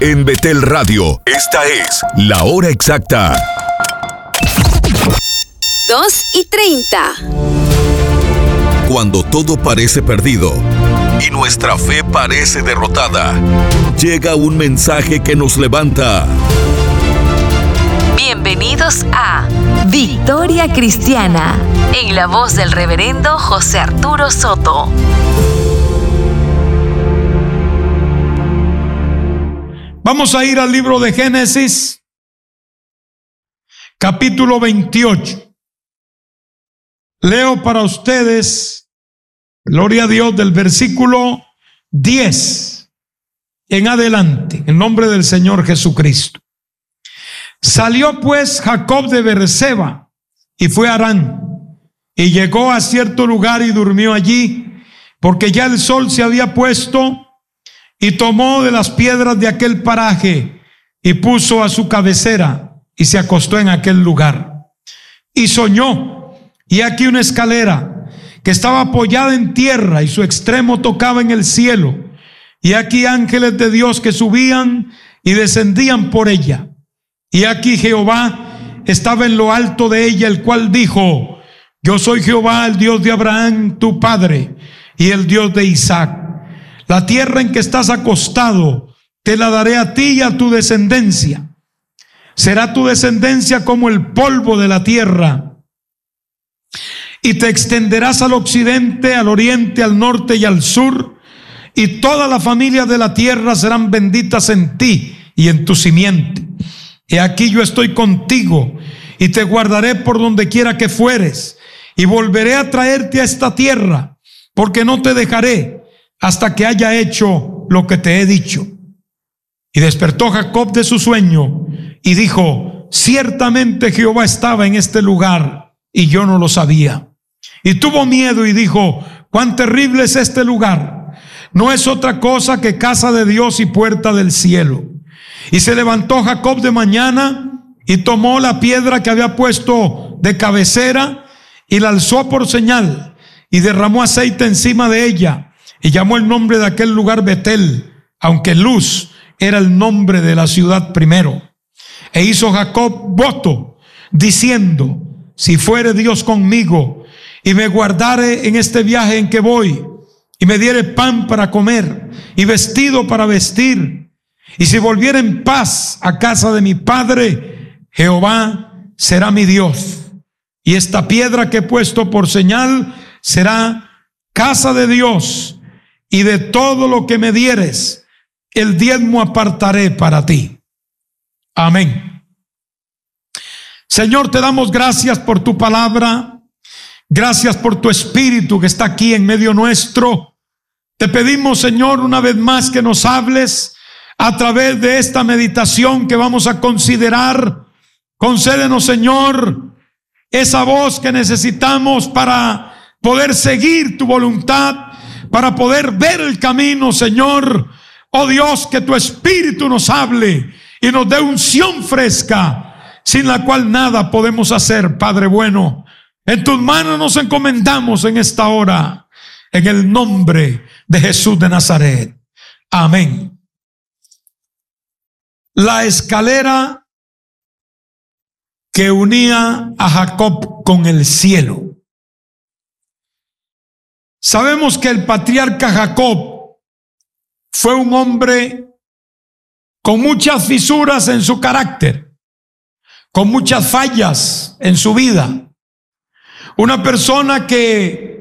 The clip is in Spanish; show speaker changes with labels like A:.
A: En Betel Radio, esta es la hora exacta.
B: 2:30.
A: Cuando todo parece perdido y nuestra fe parece derrotada, llega un mensaje que nos levanta.
B: Bienvenidos a Victoria Cristiana, en la voz del reverendo José Arturo Soto.
C: Vamos a ir al libro de Génesis, capítulo 28. Leo para ustedes, gloria a Dios, del versículo 10 en adelante, en nombre del Señor Jesucristo. Salió pues Jacob de Beerseba y fue a Harán, y llegó a cierto lugar y durmió allí, porque ya el sol se había puesto, y tomó de las piedras de aquel paraje y puso a su cabecera y se acostó en aquel lugar. Y soñó, y aquí una escalera que estaba apoyada en tierra y su extremo tocaba en el cielo, y aquí ángeles de Dios que subían y descendían por ella. Y aquí Jehová estaba en lo alto de ella, el cual dijo: yo soy Jehová, el Dios de Abraham tu padre y el Dios de Isaac. La tierra en que estás acostado te la daré a ti y a tu descendencia. Será tu descendencia como el polvo de la tierra, y te extenderás al occidente, al oriente, al norte y al sur, y toda la familia de la tierra serán benditas en ti y en tu simiente. He aquí yo estoy contigo y te guardaré por donde quiera que fueres, y volveré a traerte a esta tierra, porque no te dejaré hasta que haya hecho lo que te he dicho. Y despertó Jacob de su sueño y dijo: ciertamente Jehová estaba en este lugar y yo no lo sabía. Y tuvo miedo y dijo: cuán terrible es este lugar. No es otra cosa que casa de Dios y puerta del cielo. Y se levantó Jacob de mañana y tomó la piedra que había puesto de cabecera y la alzó por señal y derramó aceite encima de ella. Y llamó el nombre de aquel lugar Betel, aunque Luz era el nombre de la ciudad primero. E hizo Jacob voto, diciendo: si fuere Dios conmigo, y me guardare en este viaje en que voy, y me diere pan para comer, y vestido para vestir, y si volviere en paz a casa de mi padre, Jehová será mi Dios. Y esta piedra que he puesto por señal será casa de Dios, y de todo lo que me dieres, el diezmo apartaré para ti. Amén. Señor, te damos gracias por tu palabra. Gracias por tu Espíritu que está aquí en medio nuestro. Te pedimos, Señor, una vez más que nos hables a través de esta meditación que vamos a considerar. Concédenos, Señor, esa voz que necesitamos para poder seguir tu voluntad, para poder ver el camino, Señor. Oh Dios, que tu Espíritu nos hable y nos dé unción fresca, sin la cual nada podemos hacer, Padre bueno. En tus manos nos encomendamos en esta hora, en el nombre de Jesús de Nazaret. Amén. La escalera que unía a Jacob con el cielo. Sabemos que el patriarca Jacob fue un hombre con muchas fisuras en su carácter, con muchas fallas en su vida. Una persona que